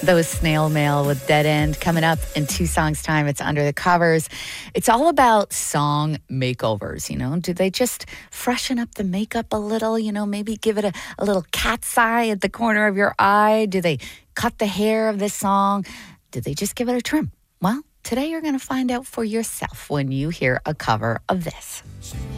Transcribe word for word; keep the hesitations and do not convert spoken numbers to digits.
Those Snail Mail with Dead End coming up in two songs' time. It's Under the Covers. It's all about song makeovers, you know. Do they just freshen up the makeup a little, you know, maybe give it a, a little cat's eye at the corner of your eye? Do they cut the hair of this song? Do they just give it a trim? Well, today you're going to find out for yourself when you hear a cover of this.